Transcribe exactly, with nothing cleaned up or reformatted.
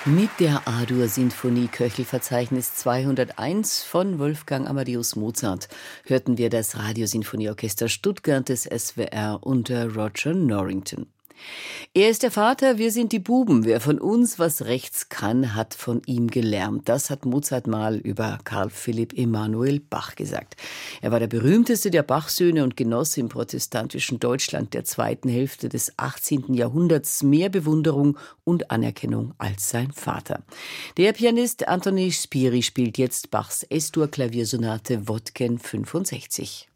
Mit der A-Dur-Sinfonie Köchelverzeichnis zweihunderteins von Wolfgang Amadeus Mozart hörten wir das Radiosinfonieorchester Stuttgart des S W R unter Roger Norrington. Er ist der Vater, wir sind die Buben. Wer von uns was rechts kann, hat von ihm gelernt. Das hat Mozart mal über Karl Philipp Emanuel Bach gesagt. Er war der berühmteste der Bach-Söhne und genoss im protestantischen Deutschland der zweiten Hälfte des achtzehnten Jahrhunderts mehr Bewunderung und Anerkennung als sein Vater. Der Pianist Anthony Spiri spielt jetzt Bachs Es-Dur-Klaviersonate Wodken fünfundsechzig.